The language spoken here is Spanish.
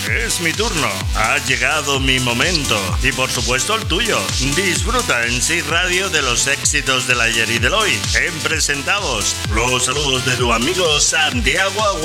Es mi turno. Ha llegado mi momento. Y por supuesto el tuyo. Disfruta en Sí Radio de los éxitos del ayer y del hoy. En Presentados. Los saludos de tu amigo Santiago Agua.